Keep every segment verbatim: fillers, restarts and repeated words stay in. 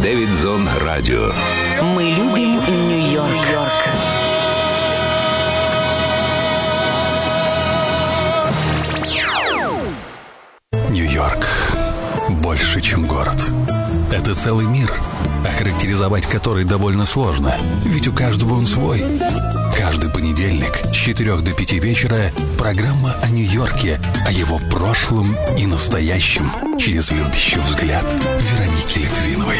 Дэвидзон Радио. Мы любим Нью-Йорк. Нью-Йорк больше, чем город. Это целый мир, охарактеризовать который довольно сложно, ведь у каждого он свой. Каждый понедельник с четырёх до пяти вечера программа о Нью-Йорке, о его прошлом и настоящем через любящий взгляд Вероники Литвиновой.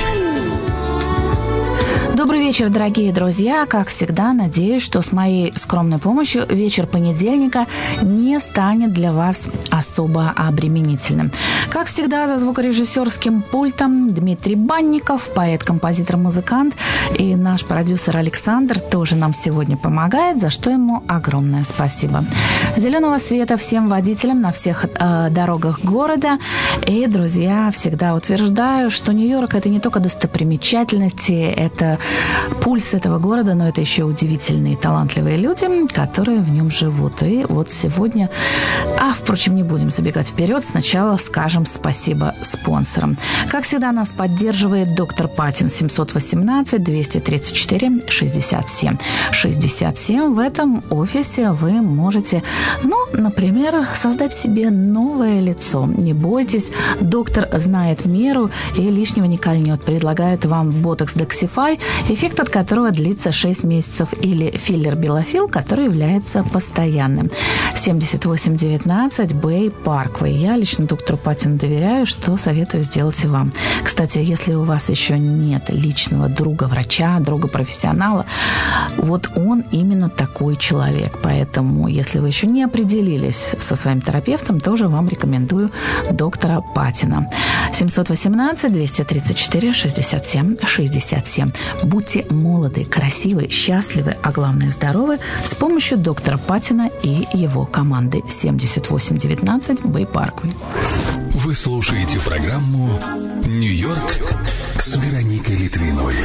Добрый вечер, дорогие друзья. Как всегда, надеюсь, что с моей скромной помощью вечер понедельника не станет для вас особо обременительным. Как всегда, за звукорежиссерским пультом Дмитрий Банников, поэт, композитор, музыкант, и наш продюсер Александр тоже нам сегодня помогает, за что ему огромное спасибо. Зеленого света всем водителям на всех э, дорогах города. И, друзья, всегда утверждаю, что Нью-Йорк – это не только достопримечательности, это пульс этого города, но это еще удивительные, талантливые люди, которые в нем живут. И вот сегодня, а, впрочем, не будем забегать вперед, сначала скажем спасибо спонсорам. Как всегда, нас поддерживает доктор Патин, семьсот восемнадцать двести тридцать четыре шестьдесят семь шестьдесят семь. В этом офисе вы можете, ну, например, создать себе новое лицо. Не бойтесь, доктор знает меру и лишнего не кольнет. Предлагает вам ботокс Дексифай, эффект от которого длится шесть месяцев, или филлер Белофил, который является постоянным. семьдесят восемь девятнадцать Бэй Парквей. Я лично доктору Патину доверяю, что советую сделать и вам. Кстати, если у вас еще нет личного друга-врача, друга-профессионала, вот он именно такой человек. Поэтому, если вы еще не определились со своим терапевтом, тоже вам рекомендую доктора Патина. семьсот восемнадцать двести тридцать четыре шестьдесят семь шестьдесят семь. Будьте молоды, красивы, счастливы, а главное здоровы с помощью доктора Патина и его команды. семьдесят восемь девятнадцать Бэй Парквей. Вы слушаете программу «Нью-Йорк» с Вероникой Литвиновой.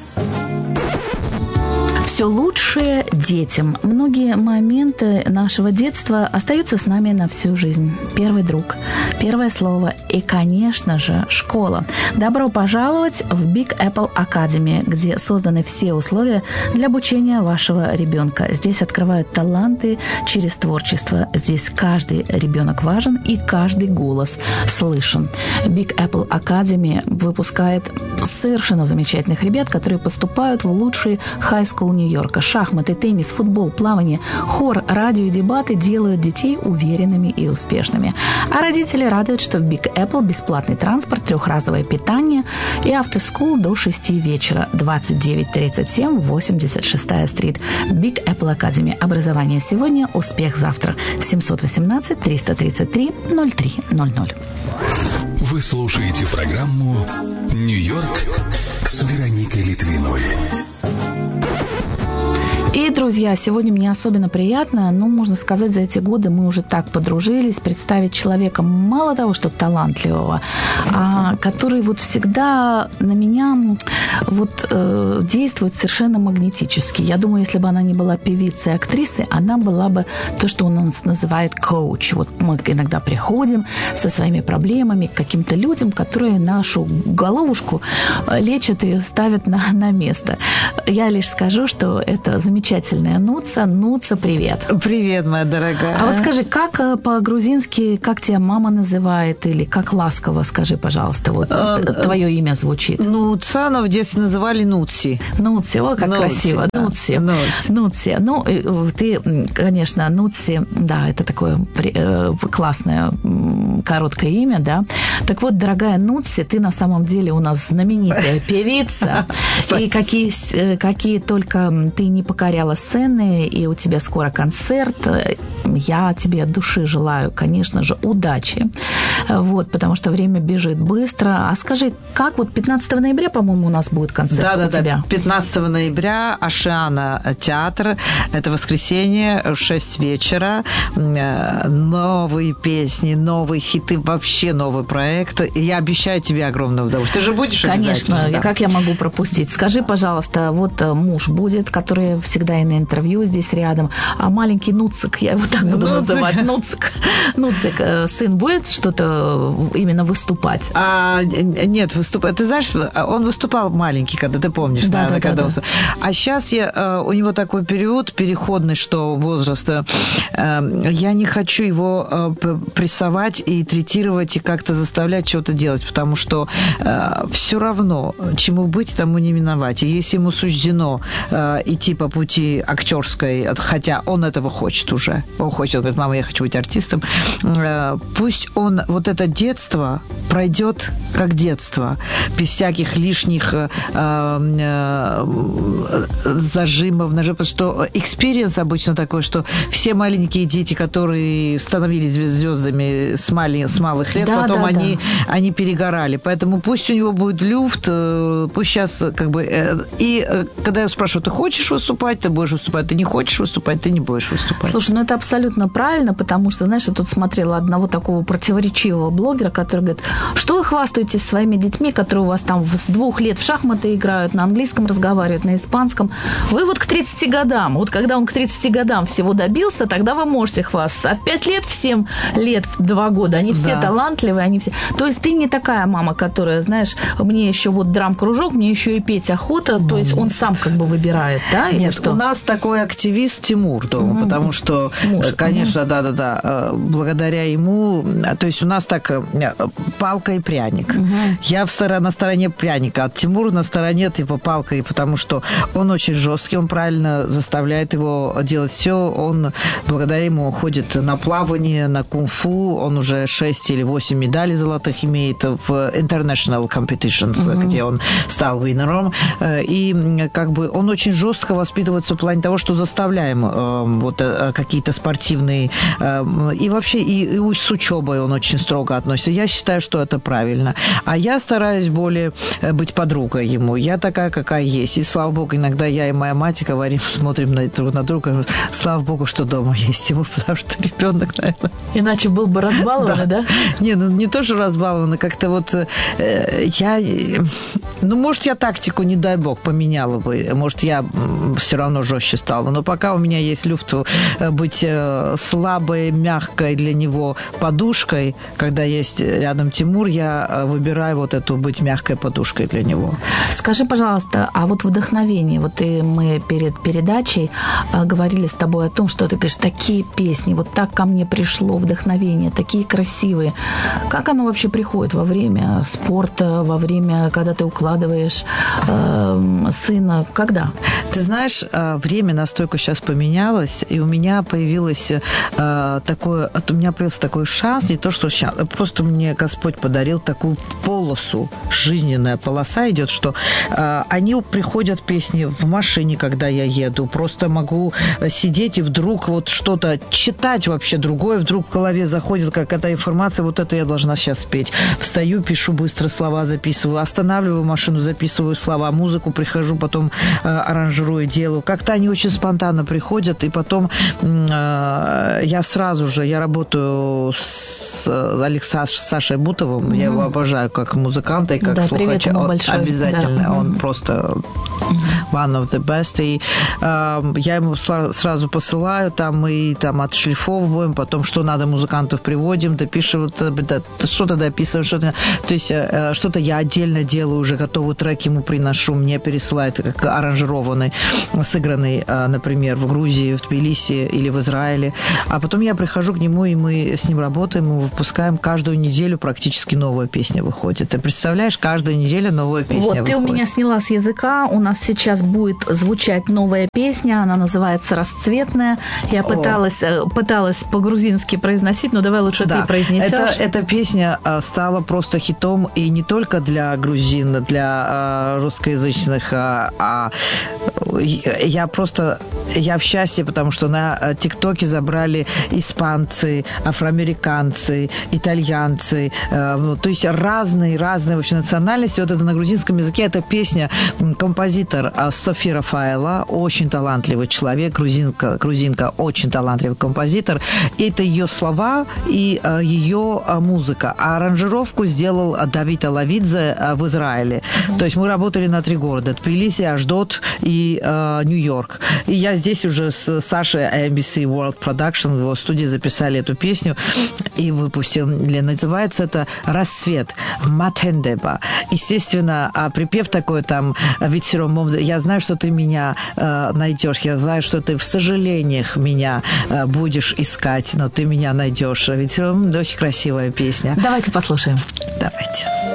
Все лучшее детям. Многие моменты нашего детства остаются с нами на всю жизнь. Первый друг, первое слово и, конечно же, школа. Добро пожаловать в Big Apple Academy, где созданы все условия для обучения вашего ребенка. Здесь открывают таланты через творчество. Здесь каждый ребенок важен и каждый голос слышен. Big Apple Academy выпускает совершенно замечательных ребят, которые поступают в лучшие хай-скул Нью-Йорка. Шахматы, теннис, футбол, плавание, хор, радио и дебаты делают детей уверенными и успешными. А родители радуют, что в Big Apple бесплатный транспорт, трехразовое питание и автоскул до шести вечера. двадцать девять тридцать семь восемьдесят шестая стрит. Big Apple Academy. Образование сегодня, успех завтра. семьсот восемнадцать триста тридцать три ноль три ноль ноль. Вы слушаете программу «Нью-Йорк» с Вероникой Литвиновой. И, друзья, сегодня мне особенно приятно, ну, можно сказать, за эти годы мы уже так подружились, представить человека мало того, что талантливого, а который вот всегда на меня вот э, действует совершенно магнетически. Я думаю, если бы она не была певицей, актрисой, она была бы то, что у нас называют коуч. Вот мы иногда приходим со своими проблемами к каким-то людям, которые нашу головушку лечат и ставят на, на место. Я лишь скажу, что это замечательно. Замечательная Нуца. Нуца, привет. Привет, моя дорогая. А вот скажи, как по-грузински, как тебя мама называет, или как ласково, скажи, пожалуйста, вот а, твое имя звучит? Нуца, но в детстве называли Нуци. Нуци, о, как Нуци, красиво. Да. Нуци. Нуци. Нуци. Ну, ты, конечно, Нуци, да, это такое классное, короткое имя, да. Так вот, дорогая Нуци, ты на самом деле у нас знаменитая певица, и какие, какие только ты не покоряла сцены, и у тебя скоро концерт. Я тебе от души желаю, конечно же, удачи. Вот, потому что время бежит быстро. А скажи, как вот пятнадцатого ноября, по-моему, у нас будет концерт да, у да, тебя? Да, пятнадцатого ноября Ашиана театр. Это воскресенье, в шесть вечера. Новые песни, новые хиты, вообще новый проект. Я обещаю тебе огромное удовольствие. Ты же будешь конечно, обязательно? Да. Как я могу пропустить? Скажи, пожалуйста, вот муж будет, который всегда и на интервью здесь рядом, а маленький Нуцик, я его так буду называть, Нуцик. Нуцик, сын будет что-то именно выступать? А, нет, выступать. Ты знаешь, он выступал маленький, когда ты помнишь, да, наверное, да, когда да, он... да. А сейчас я, у него такой период переходный, что возраста, я не хочу его прессовать и третировать, и как-то заставлять что-то делать, потому что все равно, чему быть, тому не миновать. И если ему суждено идти по пути актерской, хотя он этого хочет уже, он хочет, он говорит, мама, я хочу быть артистом, пусть он вот это детство пройдет как детство, без всяких лишних э, э, зажимов, нажимов, потому что экспириенс обычно такой, что все маленькие дети, которые становились звездами с, мали, с малых лет, да, потом да, они, да. они перегорали. Поэтому пусть у него будет люфт, э, пусть сейчас как бы... Э, и э, когда я спрашиваю, ты хочешь выступать, ты будешь выступать, ты не хочешь выступать, ты не будешь выступать. Слушай, ну это абсолютно правильно, потому что, знаешь, я тут смотрела одного такого противоречивого блогера, который говорит, что вы хвастаетесь своими детьми, которые у вас там с двух лет в шахматы играют, на английском разговаривают, на испанском. Вы вот к тридцати годам, вот когда он к тридцати годам всего добился, тогда вы можете хвастаться. А в пять лет, в семь лет, в два года, они все да. талантливые, они все... То есть ты не такая мама, которая, знаешь, мне еще вот драм-кружок, мне еще и петь охота, то есть он сам как бы выбирает, да? Или Нет, что? У нас такой активист Тимур дома, mm-hmm. потому что, Муж. конечно, mm-hmm. да-да-да, благодаря ему, то есть у нас так палка и пряник. Mm-hmm. Я в стор- на стороне пряника, а Тимур на стороне типа палка, потому что он очень жесткий, он правильно заставляет его делать все, он благодаря ему ходит на плавание, на кунг-фу, он уже шесть или восемь медалей золотых имеет в international competitions, mm-hmm. где он стал виннером, и как бы он очень жестко воспитывается в плане того, что заставляем э, вот э, какие-то спортивные э, и вообще и, и с учебой он очень строго относится. Я считаю, что это правильно. А я стараюсь более быть подругой ему. Я такая, какая есть. И слава богу, иногда я и моя мать говорим, смотрим на, друг на друга, слава богу, что дома есть Тимур, потому что ребенок, наверное... Иначе был бы разбалованный, да? да? Не, ну не тоже разбалованный, как-то вот э, я... Ну, может, я тактику, не дай бог, поменяла бы. Может, я все равно жестче стала. Но пока у меня есть люфт быть слабой, мягкой для него подушкой, когда есть рядом Тимур, я выбираю вот эту быть мягкой подушкой для него. Скажи, пожалуйста, а вот вдохновение, вот и мы перед передачей говорили с тобой о том, что ты говоришь, такие песни, вот так ко мне пришло вдохновение, такие красивые. Как оно вообще приходит во время спорта, во время, когда ты укладываешь э, сына, когда? Ты знаешь, время настолько сейчас поменялось, и у меня появилось э, такое, у меня появился такой шанс, не то, что сейчас, просто мне Господь подарил такую полосу, жизненная полоса идет, что э, они приходят, песни, в машине, когда я еду, просто могу сидеть и вдруг вот что-то читать вообще другое, вдруг в голове заходит какая-то информация, вот это я должна сейчас спеть. Встаю, пишу быстро слова, записываю, останавливаю машину, записываю слова, музыку, прихожу, потом э, аранжирую, делаю. Как-то они очень спонтанно приходят, и потом э, я сразу же, я работаю с Александром Сашей Бутовым, mm-hmm. я его обожаю как музыканта и как да, слухача. Он обязательно, да. он mm-hmm. просто one of the best. И э, я ему сразу посылаю, там мы там отшлифовываем, потом что надо музыкантов приводим, допишем, что-то дописываем, что-то. То есть э, что-то я отдельно делаю, уже готовый трек ему приношу, мне пересылают как аранжированный, сыгранный, э, например, в Грузии, в Тбилиси или в Израиле. А потом я прихожу к нему, и мы с ним работаем, мы выпускаем каждую неделю практически новая песня выходит. Ты представляешь, каждая неделя новая песня вот, выходит. Вот, ты у меня сняла с языка, у нас сейчас будет звучать новая песня, она называется «Расцветная». Я пыталась, пыталась по-грузински произносить, но давай лучше да. ты произнесешь. Это, эта песня стала просто хитом и не только для грузин, для русскоязычных, а, а я просто, я в счастье, потому что на ТикТоке забрали испанцы, афроамериканцы, итальянцы, то есть разные, разные вообще национальности. Вот это на грузинском языке, эта песня, композитор Софи Рафаэла, очень талантливый человек, грузинка, грузинка, очень талантливый композитор. И это ее слова и ее музыка. А аранжировку сделал Давид Алавидзе в Израиле. Mm-hmm. То есть мы работали на три города: Тбилиси, Ашдод и э, Нью-Йорк. И я я здесь уже с Сашей эй эм би си World Production в его студии записали эту песню и выпустили. Называется это «Рассвет», «Матендеба». Естественно, а припев такой там «Вечером я знаю, что ты меня э, найдешь, я знаю, что ты в сожалениях меня э, будешь искать, но ты меня найдешь». Вечером очень красивая песня. Давайте послушаем. Давайте.